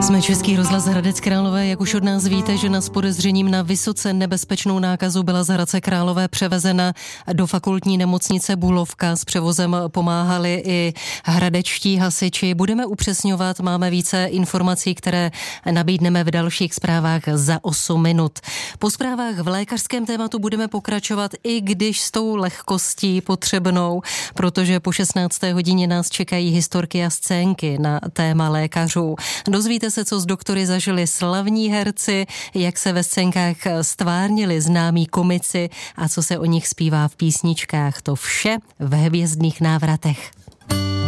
Jsme Český rozhlas Hradec Králové, jak už od nás víte, že s podezřením na vysoce nebezpečnou nákazu byla z Hradce Králové převezena do fakultní nemocnice Bulovka. S převozem pomáhali i hradečtí hasiči. Budeme upřesňovat, máme více informací, které nabídneme v dalších zprávách za 8 minut. Po zprávách v lékařském tématu budeme pokračovat, i když s tou lehkostí potřebnou, protože po 16. hodině nás čekají historky a scénky na téma lékařů. Dozvíte se, co s doktory zažili slavní herci, jak se ve scénkách stvárnili známí komici a co se o nich zpívá v písničkách. To vše v Hvězdných návratech.